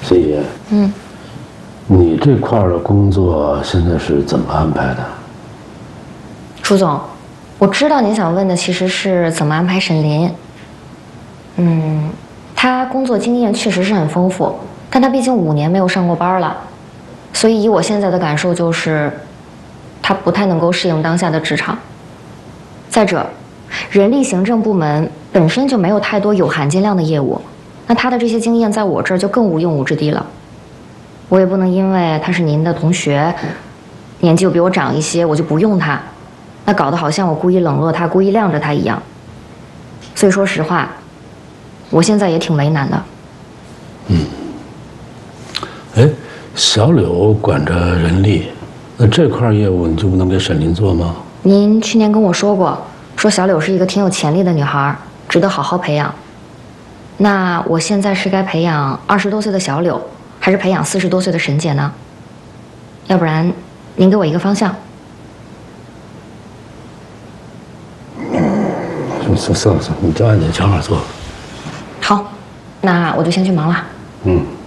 飞爷，你这块的工作现在是怎么安排的？ 朱总，我知道您想问的其实是怎么安排沈林。他工作经验确实是很丰富，但他毕竟5年没有上过班了，所以以我现在的感受就是，他不太能够适应当下的职场。再者，人力行政部门本身就没有太多有含金量的业务，那他的这些经验在我这儿就更无用武之地了。我也不能因为他是您的同学，年纪又比我长一些，我就不用他，那搞得好像我故意冷落他，故意晾着他一样。所以说实话，我现在也挺为难的。 小柳管着人力，那这块业务你就不能给沈林做吗？ 您去年跟我说过，说小柳是一个挺有潜力的女孩，值得好好培养。那我现在是该培养20多岁的小柳，还是培养40多岁的沈姐呢？要不然，您给我一个方向。 算了，你就按你的想法做。 好，那我就先去忙了。